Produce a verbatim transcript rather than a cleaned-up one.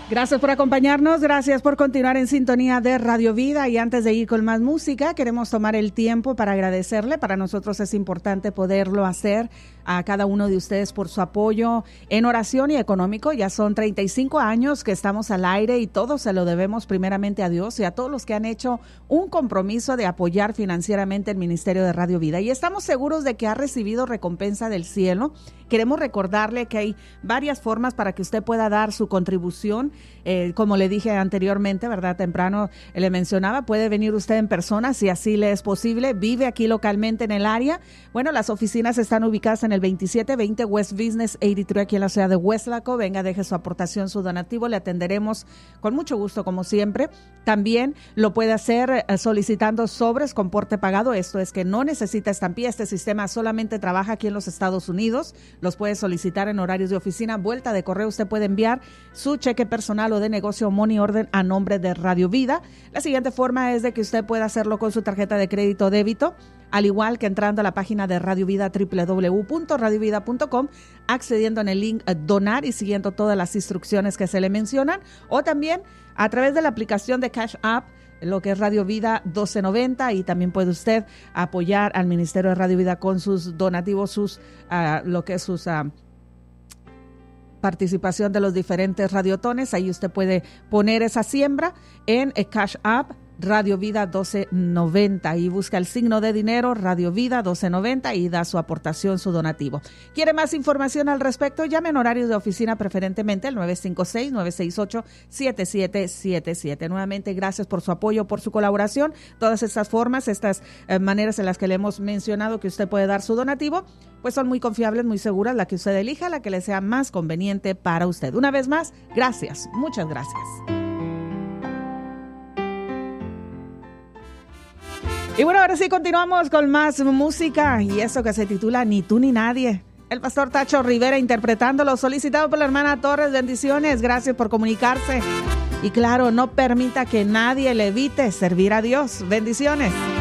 Gracias por acompañarnos, gracias por continuar en sintonía de Radio Vida, y antes de ir con más música queremos tomar el tiempo para agradecerle. Para nosotros es importante poderlo hacer a cada uno de ustedes por su apoyo en oración y económico. Ya son treinta y cinco años que estamos al aire y todo se lo debemos primeramente a Dios y a todos los que han hecho un compromiso de apoyar financieramente el Ministerio de Radio Vida, y estamos seguros de que ha recibido recompensa del cielo. Queremos recordarle que hay varias formas para que usted pueda dar su contribución. Eh, como le dije anteriormente, ¿verdad? Temprano eh, le mencionaba, puede venir usted en persona si así le es posible. Vive aquí localmente en el área. Bueno, las oficinas están ubicadas en el veintisiete veinte West Business ochenta y tres aquí en la ciudad de Weslaco. Venga, deje su aportación, su donativo. Le atenderemos con mucho gusto, como siempre. También lo puede hacer eh, solicitando sobres con porte pagado. Esto es que no necesita estampilla. Este sistema solamente trabaja aquí en los Estados Unidos. Los puede solicitar en horarios de oficina. Vuelta de correo, usted puede enviar su cheque personal o de negocio money order a nombre de Radio Vida. La siguiente forma es de que usted pueda hacerlo con su tarjeta de crédito o débito, al igual que entrando a la página de Radio Vida, doble u doble u doble u punto radio vida punto com, accediendo en el link donar y siguiendo todas las instrucciones que se le mencionan, o también a través de la aplicación de Cash App, lo que es Radio Vida doce noventa, y también puede usted apoyar al Ministerio de Radio Vida con sus donativos, sus uh, lo que es sus uh, participación de los diferentes radiotones. Ahí usted puede poner esa siembra en el Cash App Radio Vida doce noventa y busca el signo de dinero Radio Vida doce noventa y da su aportación, su donativo. ¿Quiere más información al respecto? Llame en horarios de oficina, preferentemente el nueve cinco seis, nueve seis ocho, siete siete siete siete. Nuevamente, gracias por su apoyo, por su colaboración. Todas estas formas, estas eh, maneras en las que le hemos mencionado que usted puede dar su donativo, pues son muy confiables, muy seguras. La que usted elija, la que le sea más conveniente para usted. Una vez más, gracias, muchas gracias. Y bueno, ahora sí continuamos con más música, y eso que se titula Ni tú ni nadie. El pastor Tacho Rivera interpretándolo, solicitado por la hermana Torres. Bendiciones, gracias por comunicarse. Y claro, no permita que nadie le evite servir a Dios. Bendiciones.